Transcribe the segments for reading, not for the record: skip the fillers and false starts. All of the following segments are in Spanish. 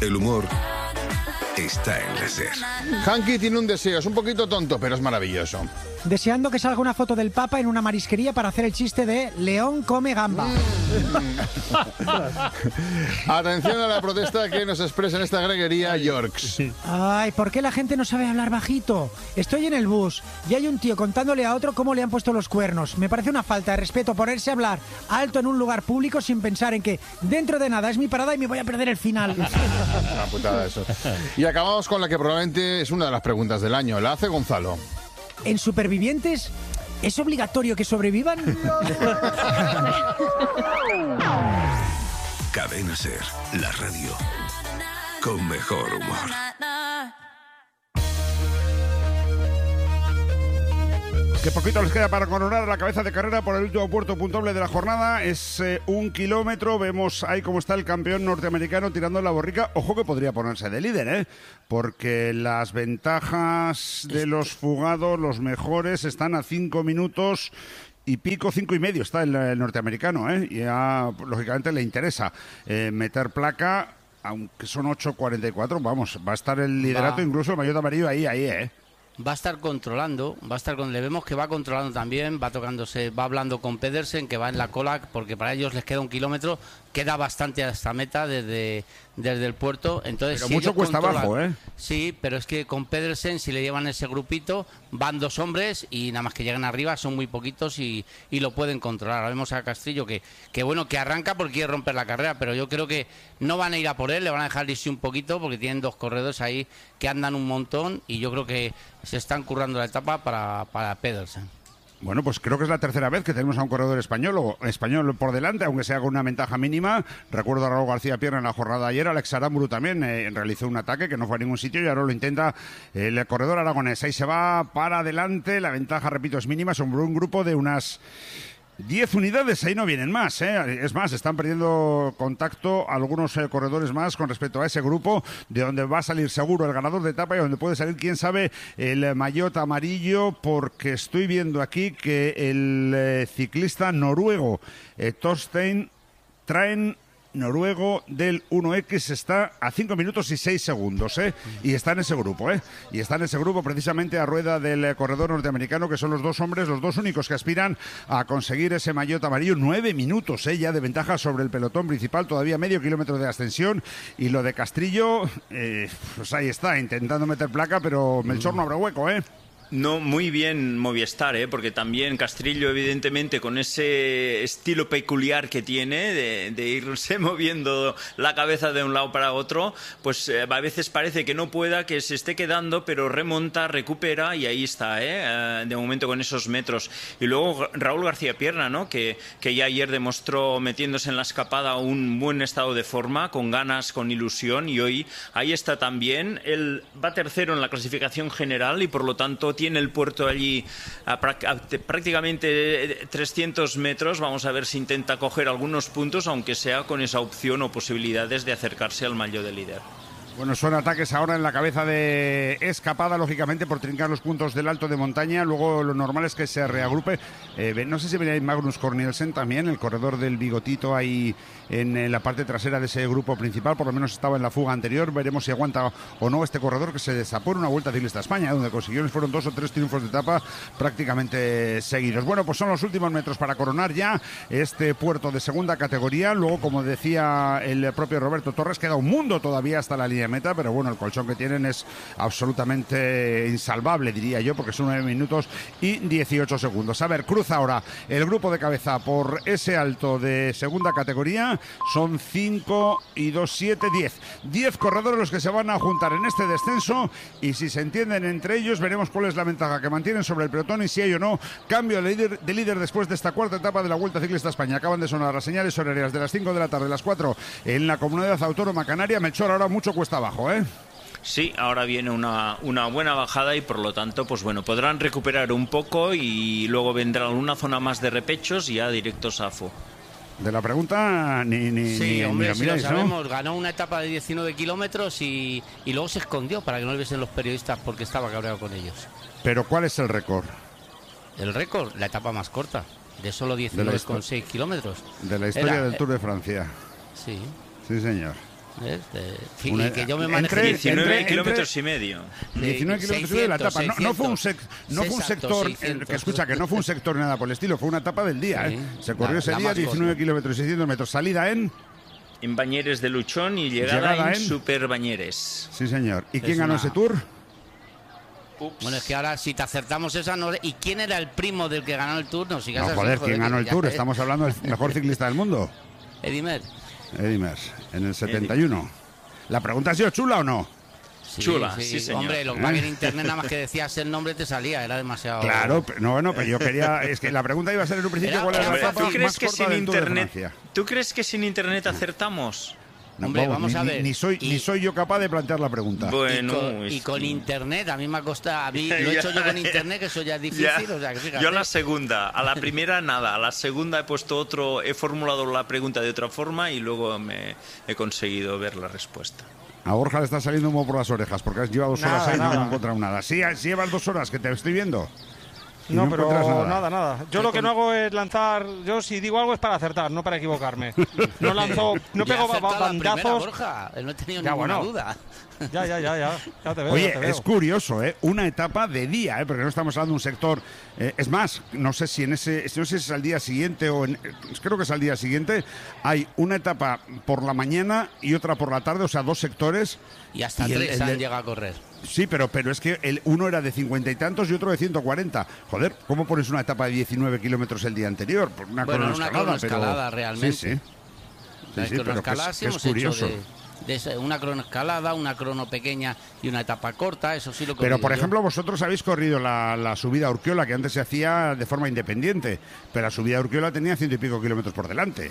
El humor está en la SER. Hanky tiene un deseo, es un poquito tonto, pero es maravilloso. Deseando que salga una foto del Papa en una marisquería para hacer el chiste de León come gamba. Atención a la protesta que nos expresa en esta greguería Yorks. Ay, ¿por qué la gente no sabe hablar bajito? Estoy en el bus y hay un tío contándole a otro cómo le han puesto los cuernos. Me parece una falta de respeto ponerse a hablar alto en un lugar público sin pensar en que dentro de nada es mi parada y me voy a perder el final. Una putada eso. Y acabamos con la que probablemente es una de las preguntas del año. La hace Gonzalo. ¿En Supervivientes es obligatorio que sobrevivan? Cadena SER, la radio con mejor humor. Que poquito les queda para coronar la cabeza de carrera por el último puerto puntuable de la jornada. Es 1 kilómetro. Vemos ahí cómo está el campeón norteamericano tirando la borrica. Ojo que podría ponerse de líder, porque las ventajas de los fugados, los mejores, están a 5 minutos y pico, 5 y medio está el norteamericano, y lógicamente le interesa meter placa, aunque son 8.44. Vamos, va a estar el liderato, incluso el maillot amarillo ahí, Va a estar controlando, le vemos que va controlando también, va tocándose, va hablando con Pedersen, que va en la cola, porque para ellos les queda 1 kilómetro, queda bastante a esta meta desde el puerto. Entonces, pero si mucho cuesta abajo, Sí, pero es que con Pedersen, si le llevan ese grupito, van 2 hombres y nada más que llegan arriba son muy poquitos y lo pueden controlar. Ahora vemos a Castrillo que bueno, que arranca porque quiere romper la carrera, pero yo creo que no van a ir a por él, le van a dejar irse un poquito porque tienen 2 corredores ahí que andan un montón y yo creo que se están currando la etapa para Pedersen. Bueno, pues creo que es la tercera vez que tenemos a un corredor español por delante, aunque sea con una ventaja mínima. Recuerdo a Raúl García Pierna en la jornada de ayer. Alex Aramburu también realizó un ataque que no fue a ningún sitio y ahora lo intenta el corredor aragonés. Ahí se va para adelante. La ventaja, repito, es mínima sobre un grupo de unas 10 unidades, ahí no vienen más, Es más, están perdiendo contacto algunos corredores más con respecto a ese grupo, de donde va a salir seguro el ganador de etapa y donde puede salir, quién sabe, el maillot amarillo, porque estoy viendo aquí que el ciclista noruego Torstein Traen, noruego del 1X, está a 5 minutos y 6 segundos, y está en ese grupo, y está en ese grupo precisamente a rueda del corredor norteamericano, que son los 2 hombres, los 2 únicos que aspiran a conseguir ese maillot amarillo. 9 minutos ya de ventaja sobre el pelotón principal, todavía medio kilómetro de ascensión, y lo de Castrillo, pues ahí está, intentando meter placa, pero Melchor no habrá hueco, No, muy bien Movistar, porque también Castrillo, evidentemente, con ese estilo peculiar que tiene de irse moviendo la cabeza de un lado para otro, pues a veces parece que no pueda, que se esté quedando, pero remonta, recupera y ahí está, de momento con esos metros. Y luego Raúl García Pierna, ¿no? Que ya ayer demostró, metiéndose en la escapada, un buen estado de forma, con ganas, con ilusión, y hoy ahí está también. Él va tercero en la clasificación general y por lo tanto tiene el puerto allí a prácticamente 300 metros. Vamos a ver si intenta coger algunos puntos, aunque sea con esa opción o posibilidades de acercarse al maillot de líder. Bueno, son ataques ahora en la cabeza de Escapada, lógicamente, por trincar los puntos del alto de montaña. Luego lo normal es que se reagrupe. No sé si venía Magnus Cornelsen también, el corredor del bigotito ahí en la parte trasera de ese grupo principal. Por lo menos estaba en la fuga anterior. Veremos si aguanta o no este corredor que se destapó en una Vuelta Ciclista a España, donde consiguió, fueron 2 o 3 triunfos de etapa prácticamente seguidos. Bueno, pues son los últimos metros para coronar ya este puerto de segunda categoría. Luego, como decía el propio Roberto Torres, queda un mundo todavía hasta la línea de meta, pero bueno, el colchón que tienen es absolutamente insalvable, diría yo, porque son 9 minutos y 18 segundos. A ver, cruza ahora el grupo de cabeza por ese alto de segunda categoría. Son 5 y 2, 7, 10. 10 corredores los que se van a juntar en este descenso, y si se entienden entre ellos, veremos cuál es la ventaja que mantienen sobre el pelotón y si hay o no cambio de líder después de esta cuarta etapa de la Vuelta Ciclista a España. Acaban de sonar las señales horarias de las 5 de la tarde, las 4 en la Comunidad Autónoma Canaria. Melchor, ahora mucho cuesta abajo, Sí, ahora viene una buena bajada y por lo tanto, pues bueno, podrán recuperar un poco y luego vendrá una zona más de repechos y ya directos a FO. De la pregunta sí, hombre, si lo sabemos, ¿no? Ganó una etapa de 19 kilómetros y luego se escondió para que no le viesen los periodistas porque estaba cabreado con ellos. Pero ¿cuál es el récord? El récord, la etapa más corta, de solo 19,6 kilómetros. De la historia del Tour de Francia. Sí. Sí, señor. Que yo me maneje 19 kilómetros y medio. 19 kilómetros y medio de la etapa. No fue un sector, 600. que escucha, que no fue un sector nada por el estilo, fue una etapa del día. Sí, Se corrió ese día 19 kilómetros y 600 metros. Salida en Bañeres de Luchón y llegada en Super Bañeres. Sí, señor. ¿Y quién ganó ese tour? Ups. Bueno, es que ahora si te acertamos esa... No... ¿Y quién era el primo del que ganó el tour? No, sigas No, así, joder, ¿quién ganó el tour? Estamos hablando del mejor ciclista del mundo. Eddy Merckx. Eddy Merckx, en el 71. ¿La pregunta ha sido chula o no? Chula, sí, señor. Hombre, lo que pasa es que en internet nada más que decías el nombre te salía, era demasiado... Claro, pero yo quería... Es que la pregunta iba a ser en un principio cuál era la etapa más corta del Tour de Francia. ¿Tú crees que sin internet acertamos? No, Hombre, vamos a ver. Ni soy yo capaz de plantear la pregunta. Bueno, y con internet, a mí me ha costado... A mí lo he hecho yo con internet, que eso ya es difícil, o sea, que fíjate. Yo a la segunda, a la primera nada, a la segunda he puesto he formulado la pregunta de otra forma y luego he conseguido ver la respuesta. A Borja le está saliendo humo por las orejas porque has llevado 2 horas ahí y no he encontrado nada. Sí, llevas 2 horas que te estoy viendo. No, pero nada. Yo lo que no hago es lanzar. Yo si digo algo es para acertar, no para equivocarme. No lanzo, no pego bandazos. Borja, no he tenido ninguna duda. Ya te veo. Oye, es curioso, una etapa de día, porque no estamos hablando de un sector. Es más, no sé si no sé si es al día siguiente creo que es al día siguiente. Hay una etapa por la mañana y otra por la tarde, o sea, 2 sectores. Y hasta 3 han llegado a correr. Sí, pero es que uno era de 50 y tantos y otro de 140. Joder, ¿cómo pones una etapa de 19 kilómetros el día anterior? Una cronoescalada realmente. Sí, pero que es curioso. Una cronoescalada, una crono pequeña y una etapa corta, eso sí lo que... Pero, por ejemplo, vosotros habéis corrido la subida a Urquiola, que antes se hacía de forma independiente, pero la subida a Urquiola tenía 100 y pico kilómetros por delante.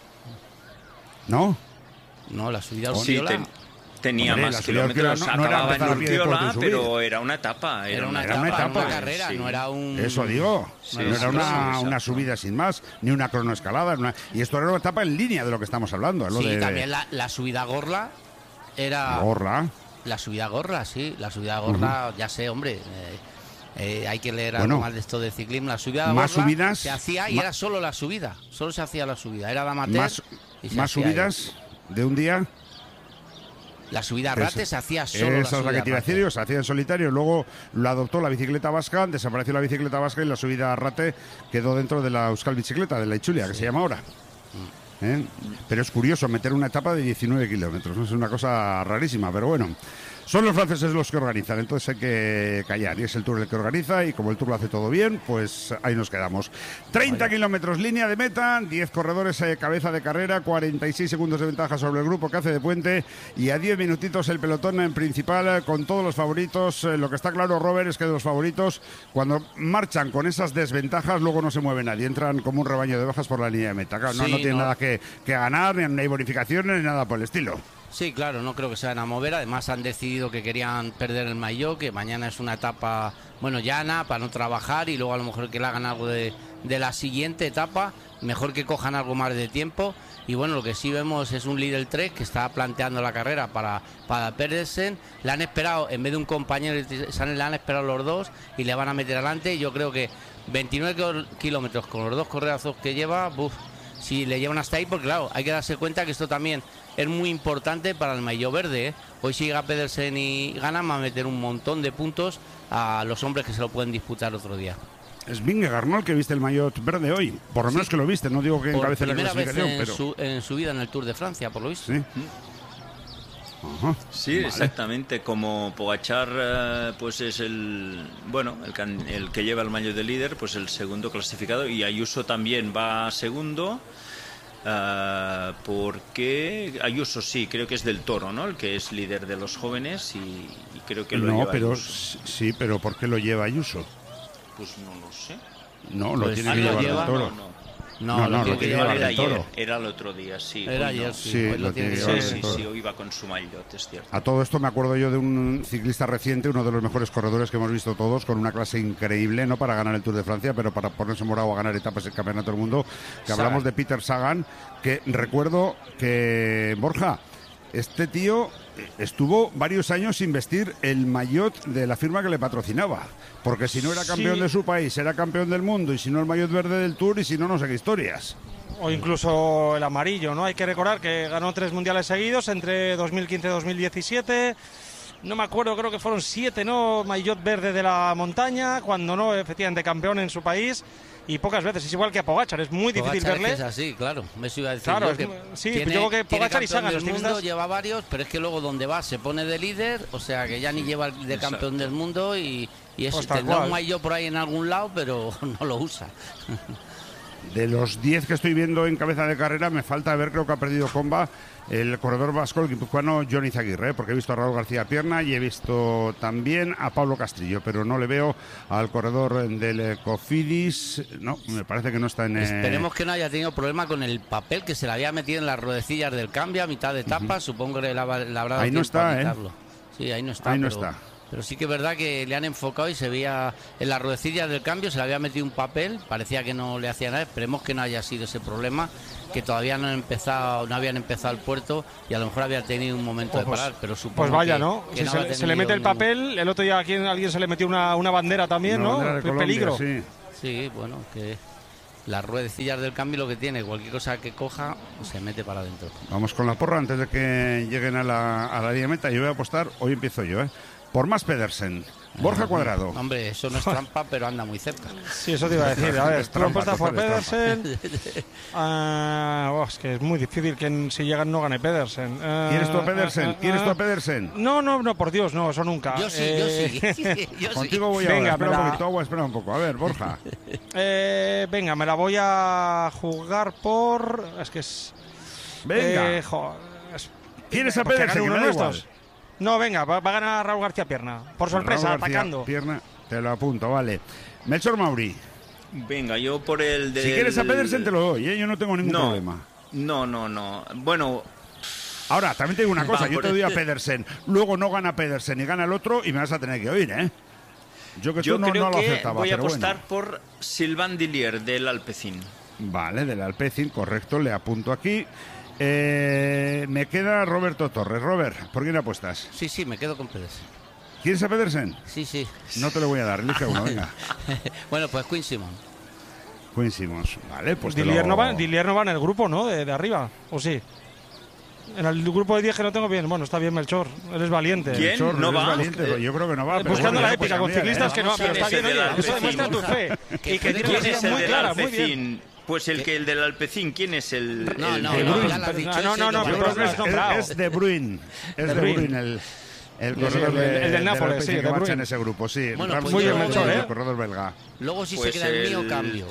¿No? No, la subida a Urquiola... Sí, tenía más kilómetros, acababa en Urquiola, pero era una etapa. Era una carrera, no era un... Eso digo, no era una subida sin más, ni una cronoescalada. Y esto era una etapa en línea de lo que estamos hablando. También la subida a Gorla era... ¿Gorla? La subida a Gorla, sí, la subida a Gorla, ya sé, hombre... hay que leer algo más de esto de ciclismo. La subida a Gorla se hacía y era solo la subida, solo se hacía la subida, era de amateur. ¿Más subidas de un día? La subida a Rate se hacía solo. Esa es la que te iba a decir, se hacía en solitario. Luego lo adoptó la bicicleta vasca, desapareció la bicicleta vasca y la subida a Rate quedó dentro de la Euskal Bicicleta, de la Itzulia, que se llama ahora. Pero es curioso meter una etapa de 19 kilómetros, ¿no? Es una cosa rarísima, pero bueno. Son los franceses los que organizan, entonces hay que callar. Y es el Tour el que organiza y como el Tour lo hace todo bien, pues ahí nos quedamos. 30 kilómetros, línea de meta, 10 corredores cabeza de carrera, 46 segundos de ventaja sobre el grupo que hace de puente y a 10 minutitos el pelotón en principal con todos los favoritos. Lo que está claro, Robert, es que de los favoritos, cuando marchan con esas desventajas, luego no se mueve nadie. Entran como un rebaño de ovejas por la línea de meta. Claro, no tienen nada que ganar, ni hay bonificaciones, ni nada por el estilo. Sí, claro, no creo que se van a mover. Además han decidido que querían perder el maillot, que mañana es una etapa, llana, para no trabajar y luego a lo mejor que le hagan algo de la siguiente etapa. Mejor que cojan algo más de tiempo. Y bueno, lo que sí vemos es un Lidl Trek que está planteando la carrera para Pedersen. Le han esperado, en vez de un compañero, le han esperado los dos y le van a meter adelante. Yo creo que 29 kilómetros con los 2 correazos que lleva, si le llevan hasta ahí, porque claro, hay que darse cuenta que esto también es muy importante para el maillot verde. Hoy si llega Pedersen y gana, va a meter un montón de puntos a los hombres que se lo pueden disputar otro día. Es Vingegaard, ¿no?, el que viste el maillot verde hoy. Por lo menos que lo viste, no digo que encabece la clasificación. En su vida en el Tour de Francia, por lo visto. Sí. Sí, vale. Exactamente, como Pogačar pues es el que lleva el maillot de líder, pues el segundo clasificado, y Ayuso también va segundo, porque Ayuso sí, creo que es del Toro, ¿no?, el que es líder de los jóvenes y creo que lo lleva Ayuso. Sí, pero ¿por qué lo lleva Ayuso? Pues no lo sé. No, lo tiene que llevar el Toro. No, lo tiene que llevar era el Toro. Ayer, era el otro día, sí. Era ayer, sí. Lo tiene que llevar el Toro. Sí, hoy iba con su maillot, es cierto. A todo esto me acuerdo yo de un ciclista reciente, uno de los mejores corredores que hemos visto todos, con una clase increíble, no para ganar el Tour de Francia, pero para ponerse morado a ganar etapas del Campeonato del Mundo, que hablamos de Peter Sagan, que recuerdo que, Borja, este tío estuvo varios años sin vestir el maillot de la firma que le patrocinaba, porque si no era campeón de su país, era campeón del mundo, y si no el maillot verde del Tour, y si no, no sé qué historias. O incluso el amarillo, ¿no? Hay que recordar que ganó 3 mundiales seguidos entre 2015 y 2017. No me acuerdo, creo que fueron 7, ¿no? Maillot verde de la montaña, cuando no, efectivamente, campeón en su país. Y pocas veces, es igual que a Pogačar, es muy difícil verle. Es así, claro, eso iba a decir. Claro, yo que sí, tiene, yo creo que Pogačar y Sagan, los mundo lleva varios, pero es que luego donde va se pone de líder, o sea que ya ni lleva de campeón del mundo y eso Pues tendrá un maillot por ahí en algún lado, pero no lo usa. De los 10 que estoy viendo en cabeza de carrera, me falta ver, creo que ha perdido comba el corredor vasco, el guipuzcoano Jon Izaguirre, porque he visto a Raúl García Pierna y he visto también a Pablo Castrillo, pero no le veo al corredor del Cofidis. No, me parece que no está en... Esperemos que no haya tenido problema con el papel que se le había metido en las ruedecillas del cambio a mitad de etapa. Supongo que le habrá dado ahí no está, quitarlo. Sí, ahí no está. Ahí no está. Pero sí que es verdad que le han enfocado y se veía en las ruedecillas del cambio, se le había metido un papel, parecía que no le hacía nada. Esperemos que no haya sido ese problema, que todavía no habían empezado el puerto y a lo mejor había tenido un momento de parar, pero supongo pues vaya, que, ¿no? que si no se le mete el papel, el otro día alguien se le metió una bandera también, una ¿no? bandera de Colombia, peligro. Sí. Sí, bueno, que las ruedecillas del cambio lo que tiene, cualquier cosa que coja se mete para adentro. Vamos con la porra antes de que lleguen a la línea meta. Yo voy a apostar, hoy empiezo yo, por Mads Pedersen. Borja Cuadrado. Hombre, eso no es trampa, pero anda muy cerca. Sí, eso te iba a decir. A ver, propuesta por Pedersen. Es que es muy difícil que si llegan no gane Pedersen. ¿Quieres tú a Pedersen? ¿Quieres tú a Pedersen? No, por Dios, no, eso nunca. Yo sí. Contigo voy venga, ahora. Espera un poquito, espera un poco. A ver, Borja. Venga, me la voy a jugar por... Es que es... Venga. ¿Quieres a Pedersen? Uno de nuestros. No, venga, va a ganar Raúl García Pierna. Por sorpresa, atacando. Pierna, te lo apunto, vale. Melchor Mauri. Venga, yo por el de... Si quieres a Pedersen te lo doy, ¿eh? Yo no tengo ningún problema. No. Bueno... Ahora, también te digo una cosa, yo te doy a Pedersen, luego no gana Pedersen y gana el otro y me vas a tener que oír, ¿eh? Yo creo no lo que aceptaba, voy a pero apostar bueno. por Sylvain Dillier del Alpecin. Vale, del Alpecin, correcto, le apunto aquí. Me queda Roberto Torres. Robert, ¿por quién apuestas? Sí, me quedo con Pedersen. ¿Quieres a Pedersen? Sí. No te lo voy a dar, elige uno, venga. Bueno, pues Quinn Simmons. Quinn Simmons, vale, pues Dillier no va en el grupo, ¿no? De arriba, ¿o sí? En el grupo de 10 que no tengo bien. Bueno, está bien Melchor, él es valiente. ¿Quién? Melchor, ¿No va? Valiente, yo creo que no va. Buscando la pues épica con ciclistas que no va, pero está bien, oye, eso demuestra tu fe. Y que ¿Quién es el muy del clara, muy Alpecin? bien. Pues el del Alpecin, ¿quién es el...? No, ya lo has dicho. Es De Bruyne. Es De Bruyne el corredor el del Nápoles, sí, que De marcha Bruyne. en ese grupo, sí. Bueno, pues muy bien, Melchor, el corredor belga. Luego si Pues se queda el mío, cambio.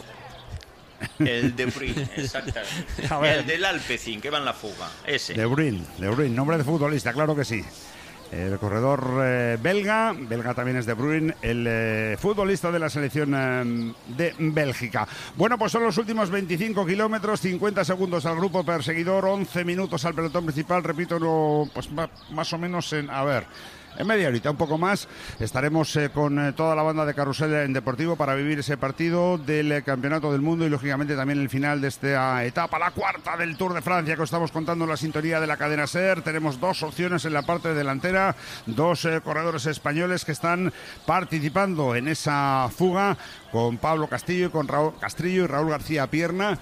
El De Bruyne, exactamente. El del Alpecin, que va en la fuga, ese. De Bruyne, nombre de futbolista, claro que sí. El corredor belga también es De Bruyne, el futbolista de la selección de Bélgica. Bueno, pues son los últimos 25 kilómetros, 50 segundos al grupo perseguidor, 11 minutos al pelotón principal, repito, pues más o menos en media horita, un poco más, estaremos con toda la banda de Carrusel en Deportivo para vivir ese partido del Campeonato del Mundo y lógicamente también el final de esta etapa, la cuarta del Tour de Francia que os estamos contando en la sintonía de la cadena SER. Tenemos dos opciones en la parte delantera, dos corredores españoles que están participando en esa fuga con Pablo Castillo y con Raúl Castrillo y Raúl García Pierna.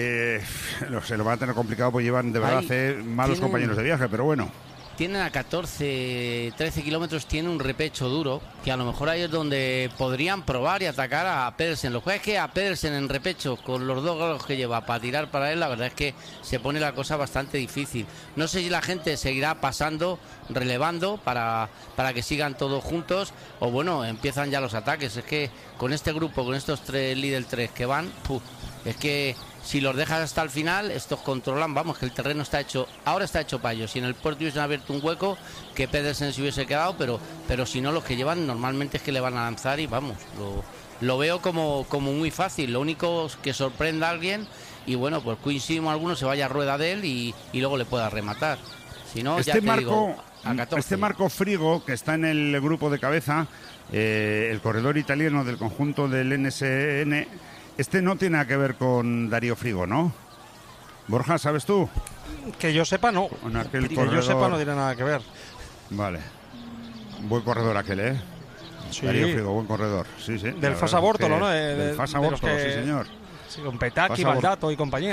Se lo van a tener complicado porque llevan de verdad malos compañeros de viaje, pero bueno. Tienen a 13 kilómetros, tiene un repecho duro, que a lo mejor ahí es donde podrían probar y atacar a Pedersen. Lo que pasa es que a Pedersen en repecho, con los dos golos que lleva para tirar para él, la verdad es que se pone la cosa bastante difícil. No sé si la gente seguirá pasando, relevando, para que sigan todos juntos, o bueno, empiezan ya los ataques. Es que con este grupo, con estos tres líder 3 que van, es que si los dejas hasta el final, estos controlan, vamos, que el terreno ahora está hecho para ellos. Si en el puerto hubiesen abierto un hueco, que Pedersen se hubiese quedado, pero si no, los que llevan normalmente es que le van a lanzar y vamos, lo veo como muy fácil. Lo único es que sorprenda a alguien y bueno, pues Quinn Simmons alguno se vaya a rueda de él y luego le pueda rematar. Si no, ya te digo, a 14. Este Marco Frigo, que está en el grupo de cabeza, el corredor italiano del conjunto del NSN, este no tiene nada que ver con Darío Frigo, ¿no? Borja, ¿sabes tú? Que yo sepa, no. Yo sepa, no tiene nada que ver. Vale. Buen corredor aquel, ¿eh? Sí. Darío Frigo, buen corredor. Sí. Del Fasa Bórtolo, ¿no? Del Fasa Bórtolo, sí, señor. Sí, con Petacchi, Baldato y compañía.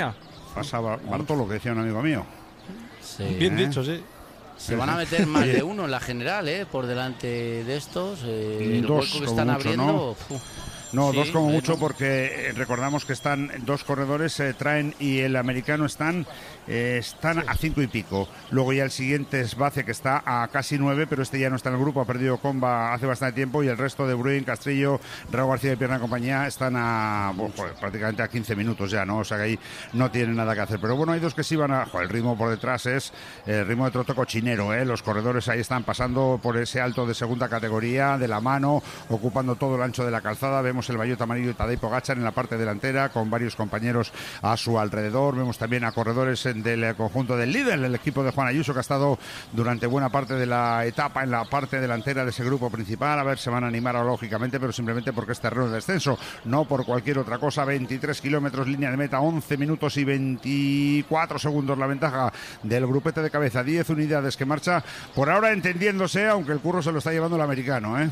pasaba Bartolo, que decía un amigo mío. Sí. Bien dicho, sí. Se van a meter más de uno en la general, por delante de estos. El Dos, hueco que como están mucho, abriendo. ¿no? No, Sí, dos como mucho, bueno. porque recordamos que están dos corredores, Traen y el americano están a 5 y pico. Luego ya el siguiente es Bace, que está a casi 9, pero este ya no está en el grupo, ha perdido comba hace bastante tiempo, y el resto de Bruin, Castrillo, Raúl García de Pierna y compañía están prácticamente a 15 minutos ya, ¿no? O sea que ahí no tienen nada que hacer. Pero bueno, hay dos que sí van a... el ritmo por detrás es el ritmo de trote cochinero, ¿eh? Los corredores ahí están pasando por ese alto de segunda categoría, de la mano, ocupando todo el ancho de la calzada. Vemos el maillot amarillo y Tadej Pogačar en la parte delantera, con varios compañeros a su alrededor. Vemos también a corredores del conjunto del líder, el equipo de Juan Ayuso, que ha estado durante buena parte de la etapa en la parte delantera de ese grupo principal. A ver, se van a animar lógicamente, pero simplemente porque es terreno de descenso, no por cualquier otra cosa. 23 kilómetros, línea de meta, 11 minutos y 24 segundos la ventaja del grupete de cabeza, 10 unidades que marcha por ahora entendiéndose, aunque el curro se lo está llevando el americano, ¿eh?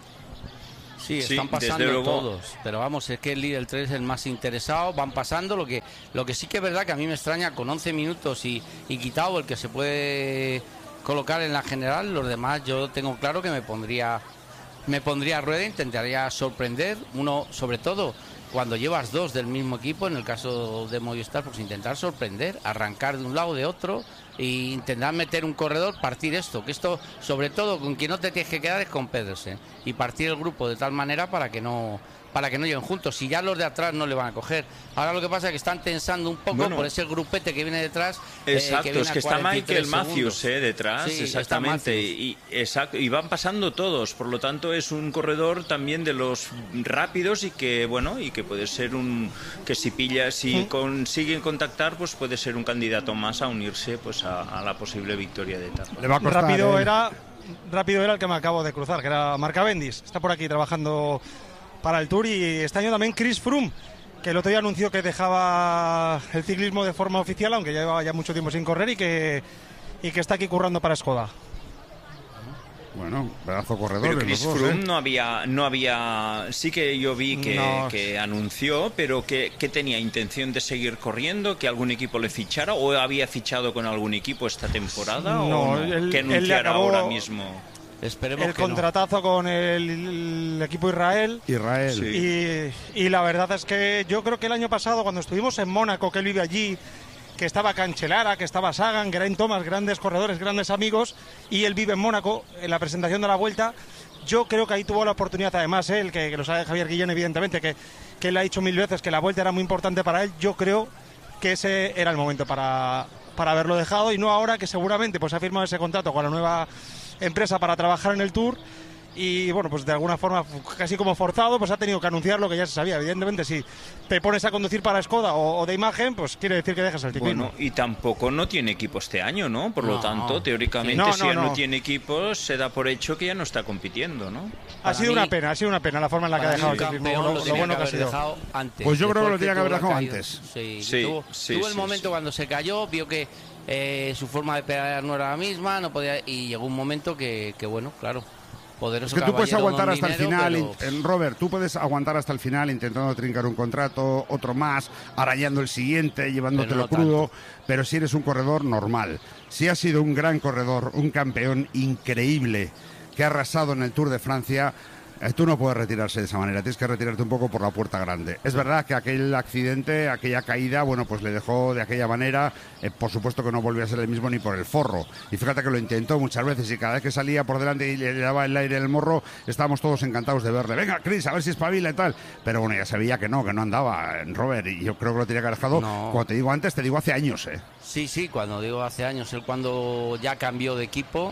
Sí, están pasando todos, pero vamos, es que el líder 3 es el más interesado, van pasando, lo que sí que es verdad que a mí me extraña, con 11 minutos y quitado el que se puede colocar en la general, los demás yo tengo claro que me pondría a rueda, intentaría sorprender, uno sobre todo cuando llevas dos del mismo equipo, en el caso de Movistar, pues intentar sorprender, arrancar de un lado de otro e intentar meter un corredor, partir esto, que esto sobre todo con quien no te tienes que quedar es con Pedersen, y partir el grupo de tal manera para que no lleguen juntos, si ya los de atrás no le van a coger. Ahora lo que pasa es que están tensando un poco por ese grupete que viene detrás. Exacto, que viene es que está Michael Matthews detrás, sí, exactamente, y van pasando todos, por lo tanto es un corredor también de los rápidos y que puede ser que si consiguen contactar, pues puede ser un candidato más a unirse pues a la posible victoria de etapa. Le va a costar, rápido era el que me acabo de cruzar, que era Marc Cavendish, está por aquí trabajando para el Tour, y este año también Chris Froome, que el otro día anunció que dejaba el ciclismo de forma oficial, aunque ya llevaba mucho tiempo sin correr, y que está aquí currando para Skoda. Bueno, pedazo corredor. Pero Chris Froome no había, sí que yo vi que anunció, pero que tenía intención de seguir corriendo, que algún equipo le fichara, o había fichado con algún equipo esta temporada, que anunciara ahora mismo. Esperemos el que contratazo con el equipo Israel. Sí. Y la verdad es que yo creo que el año pasado, cuando estuvimos en Mónaco, que él vive allí, que estaba Cancellara, que estaba Sagan, Geraint Thomas, grandes corredores, grandes amigos, y él vive en Mónaco, en la presentación de la Vuelta, yo creo que ahí tuvo la oportunidad, además, el que lo sabe Javier Guillén, evidentemente, que él ha dicho 1000 veces que la Vuelta era muy importante para él. Yo creo que ese era el momento para haberlo dejado, y no ahora, que seguramente pues ha firmado ese contrato con la nueva empresa para trabajar en el Tour, y bueno, pues de alguna forma casi como forzado, pues ha tenido que anunciar lo que ya se sabía. Evidentemente, si te pones a conducir para Skoda o de imagen, pues quiere decir que dejas el ciclismo. Bueno, y tampoco no tiene equipo este año, ¿no? Por lo tanto, teóricamente, si ya no tiene equipo, se da por hecho que ya no está compitiendo, ¿no? Ha sido una pena la forma en la que ha dejado el ciclismo, lo bueno que ha sido. Antes, pues yo creo que lo tenía que haber dejado antes. Tuvo el momento cuando se cayó, vio que su forma de pegar no era la misma, no podía, y llegó un momento que bueno, claro, poderoso. Es que tú puedes aguantar hasta el final, pero... Robert, tú puedes aguantar hasta el final intentando trincar un contrato, otro más, arañando el siguiente, llevándotelo crudo, pero si eres un corredor normal, si has sido un gran corredor, un campeón increíble que ha arrasado en el Tour de Francia, tú no puedes retirarse de esa manera, tienes que retirarte un poco por la puerta grande. Es verdad que aquel accidente, aquella caída, bueno, pues le dejó de aquella manera, por supuesto que no volvió a ser el mismo ni por el forro. Y fíjate que lo intentó muchas veces, y cada vez que salía por delante y le daba el aire en el morro, estábamos todos encantados de verle. Venga, Chris, a ver si espabila y tal. Pero bueno, ya se veía que no andaba, Robert, y yo creo que lo tenía que haber dejado, como te digo antes, te digo hace años, Sí, cuando digo hace años, él cuando ya cambió de equipo,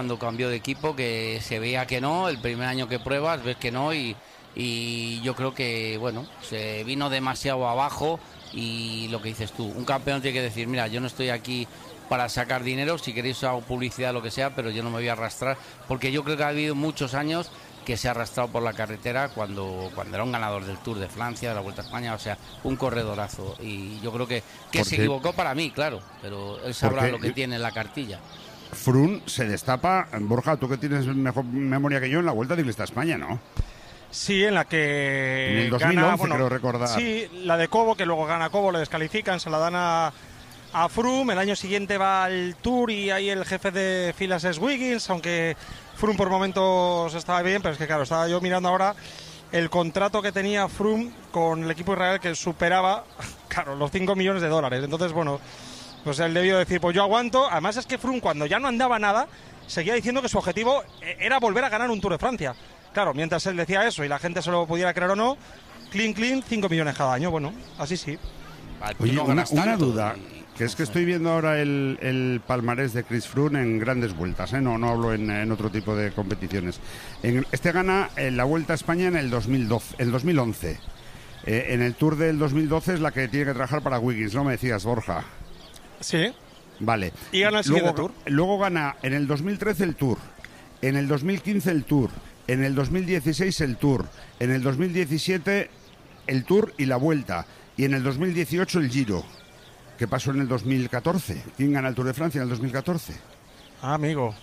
que se veía que no, el primer año que pruebas, ves que no, y yo creo que, bueno, se vino demasiado abajo, y lo que dices tú, un campeón tiene que decir, mira, yo no estoy aquí para sacar dinero, si queréis hago publicidad, lo que sea, pero yo no me voy a arrastrar, porque yo creo que ha habido muchos años que se ha arrastrado por la carretera cuando era un ganador del Tour de Francia, de la Vuelta a España, o sea, un corredorazo, y yo creo que se equivocó para mí, claro, pero él sabrá lo que tiene en la cartilla. Froome se destapa, Borja, tú que tienes mejor memoria que yo, en la Vuelta Ciclista a España, ¿no? Sí, en la que en el 2011 creo recordar. Sí, la de Cobo, que luego gana Cobo, le descalifican, se la dan a Froome. El año siguiente va al Tour y ahí el jefe de filas es Wiggins, aunque Froome por momentos estaba bien, pero es que claro, estaba yo mirando ahora el contrato que tenía Froome con el equipo israelí, que superaba, claro, los 5 millones de dólares. Entonces, bueno, pues él debió decir, pues yo aguanto. Además es que Froome, cuando ya no andaba nada, seguía diciendo que su objetivo era volver a ganar un Tour de Francia. Claro, mientras él decía eso y la gente se lo pudiera creer o no, clean, 5 millones cada año. Bueno, así sí. Oye, una duda, que es que estoy viendo ahora el palmarés de Chris Froome en grandes vueltas, ¿eh? No hablo en otro tipo de competiciones. Este gana la Vuelta a España en el 2011. En el Tour del 2012 es la que tiene que trabajar para Wiggins, ¿no me decías, Borja? Sí. Vale. Y gana el siguiente Tour. Luego gana en el 2013 el Tour, en el 2015 el Tour, en el 2016 el Tour, en el 2017 el Tour y la Vuelta, y en el 2018 el Giro. ¿Qué pasó en el 2014? ¿Quién gana el Tour de Francia en el 2014? Amigo.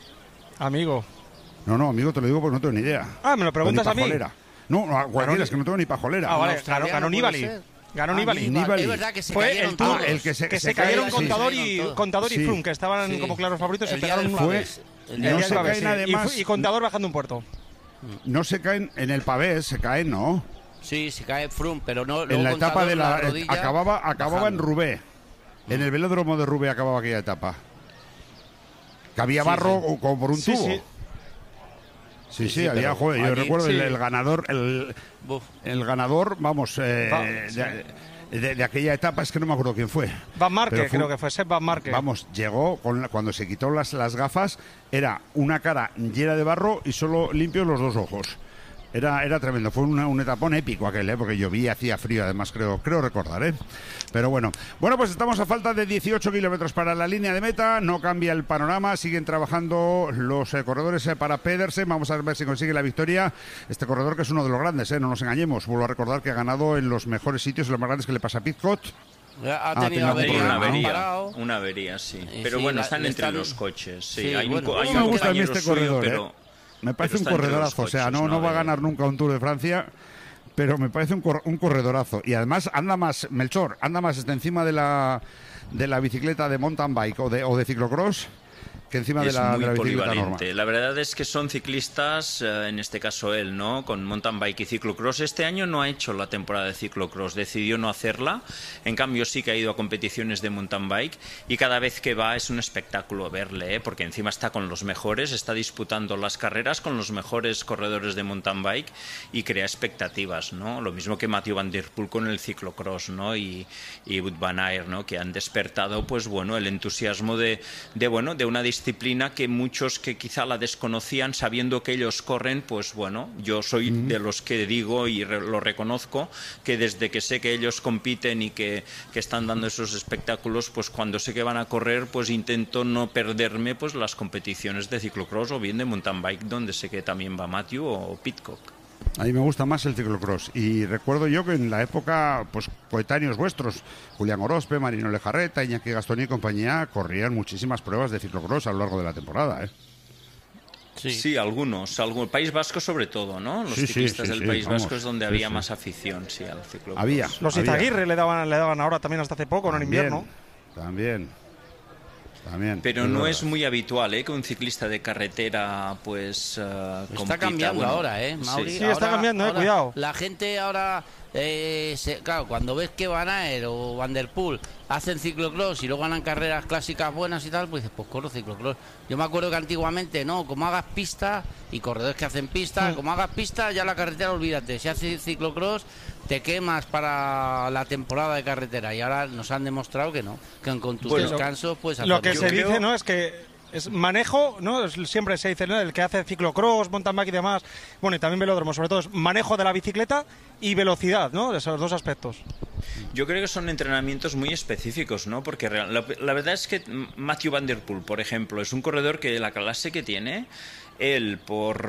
No, amigo, te lo digo porque no tengo ni idea. ¿Me lo preguntas a mí? No, cualquiera, es que no tengo ni pajolera. Vale, ganó Nibali. Ganó Nibali. Es verdad que se fue cayeron el Tour, todos. el que se cayeron Contador y Froome, que estaban como claros favoritos, se pegaron un Pavés. No se caen además. Y Contador bajando un puerto. No se caen en el Pavés, se caen, ¿no? Sí, se cae Froome, pero no. En la etapa de la rodilla, acababa en Roubaix. En el velódromo de Roubaix acababa aquella etapa. Que había barro como por un tubo. Sí, había, joder, yo recuerdo el ganador, el ganador, vamos, de aquella etapa, es que no me acuerdo quién fue. Van Marke, creo que fue Sepp Van Marke. Vamos, llegó, cuando se quitó las gafas, era una cara llena de barro y solo limpios los dos ojos. Era tremendo, fue un etapón épico aquel, porque llovía, hacía frío, además creo recordar, Pero bueno, pues estamos a falta de 18 kilómetros para la línea de meta, no cambia el panorama, siguen trabajando los corredores para Pedersen, vamos a ver si consigue la victoria, este corredor que es uno de los grandes, no nos engañemos, vuelvo a recordar que ha ganado en los mejores sitios, en los más grandes que le pasa a Pidcock. Ha tenido una avería, sí. Pero sí, bueno, están entre los coches. Sí, hay me gusta a mí este corredor, pero me parece un corredorazo, o sea, no va a ganar nunca un Tour de Francia, pero me parece un corredorazo. Y además anda más, Melchor, está encima de la bicicleta de mountain bike o de ciclocross que encima de la bicicleta normal. La verdad es que son ciclistas, en este caso él, ¿no? Con mountain bike y ciclocross. Este año no ha hecho la temporada de ciclocross, decidió no hacerla. En cambio sí que ha ido a competiciones de mountain bike y cada vez que va es un espectáculo verle, porque encima está con los mejores, está disputando las carreras con los mejores corredores de mountain bike y crea expectativas, ¿no? Lo mismo que Mathieu Van Der Poel con el ciclocross, ¿no? Y Wout van Aert, ¿no? Que han despertado, pues bueno, el entusiasmo de una disciplina que muchos que quizá la desconocían, sabiendo que ellos corren, pues bueno, yo soy de los que digo y lo reconozco, que desde que sé que ellos compiten y que están dando esos espectáculos, pues cuando sé que van a correr, pues intento no perderme pues las competiciones de ciclocross o bien de mountain bike, donde sé que también va Matthew o Pidcock. A mí me gusta más el ciclocross y recuerdo yo que en la época, pues coetáneos vuestros, Julián Orozpe, Marino Lejarreta, Iñaki Gastón y compañía, corrían muchísimas pruebas de ciclocross a lo largo de la temporada, Sí, algunos. El País Vasco sobre todo, ¿no? Los ciclistas del País Vasco es donde había más afición, al ciclocross. Los Izaguirre le daban ahora también hasta hace poco, en invierno. También. Pero no es muy habitual, que un ciclista de carretera pues compita. Está cambiando ahora, Mauri. Sí, está cambiando, cuidado. La gente ahora, claro, cuando ves que Van Aert o Van Der Poel hacen ciclocross y luego ganan carreras clásicas buenas y tal, pues dices, pues corro ciclocross. Yo me acuerdo que antiguamente, como hagas pista, y corredores que hacen pista, como hagas pista, ya la carretera olvídate. Si haces ciclocross, te quemas para la temporada de carretera. Y ahora nos han demostrado que no, que con tus descansos puedes hacerlo. Lo que se dice, ¿no? Es que es manejo, ¿no? Siempre se dice, ¿no? El que hace ciclocross, mountain bike y demás, bueno, y también velódromo, sobre todo es manejo de la bicicleta y velocidad, ¿no? Esos dos aspectos. Yo creo que son entrenamientos muy específicos, ¿no? Porque la verdad es que Mathieu Van Der Poel, por ejemplo, es un corredor que la clase que tiene, él,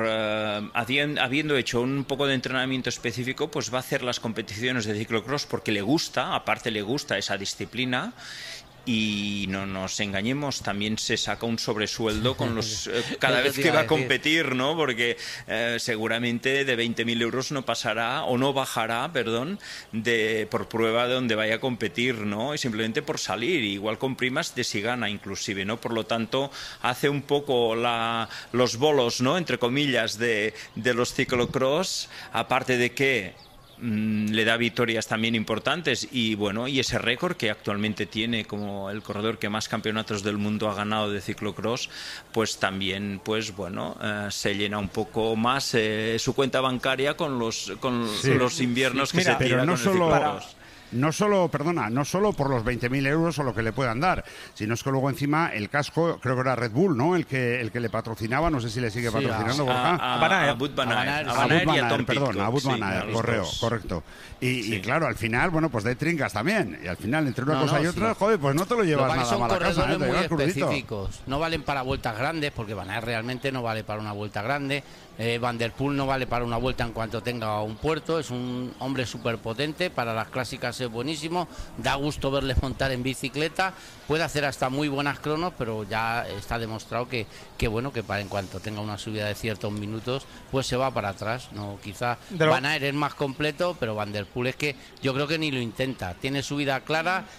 habiendo hecho un poco de entrenamiento específico, pues va a hacer las competiciones de ciclocross porque le gusta, aparte le gusta esa disciplina. y no nos engañemos, también se saca un sobresueldo con los cada vez que va a competir, ¿no? Porque seguramente de 20.000 euros no pasará o no bajará, perdón, por prueba de donde vaya a competir, ¿no? Y simplemente por salir, igual con primas de si gana inclusive, ¿no? Por lo tanto, hace un poco los bolos, ¿no? Entre comillas, de los ciclocross, aparte de que le da victorias también importantes y bueno, y ese récord que actualmente tiene como el corredor que más campeonatos del mundo ha ganado de ciclocross, pues también pues bueno, se llena un poco más su cuenta bancaria con los inviernos que se tira pero no con el ciclocross. No solo por los 20.000 euros o lo que le puedan dar, sino es que luego encima el casco, creo que era Red Bull, ¿no? El que le patrocinaba, no sé si le sigue patrocinando, Borja. A Wout van Aert y a Tom Pitcock. A Wout van Aert, correcto. Y claro, al final, bueno, pues de trincas también. Y al final, entre una cosa y otra, joder, pues no te lo llevas nada mal a casa. Son corredores muy específicos. No valen para vueltas grandes, porque Van Aert realmente no vale para una vuelta grande. Van der Poel no vale para una vuelta en cuanto tenga un puerto, es un hombre súper potente, para las clásicas es buenísimo, da gusto verle montar en bicicleta, puede hacer hasta muy buenas cronos, pero ya está demostrado que bueno, que para en cuanto tenga una subida de ciertos minutos, pues se va para atrás, no, quizá Van Aert es más completo, pero Van der Poel es que yo creo que ni lo intenta, tiene su vida clara,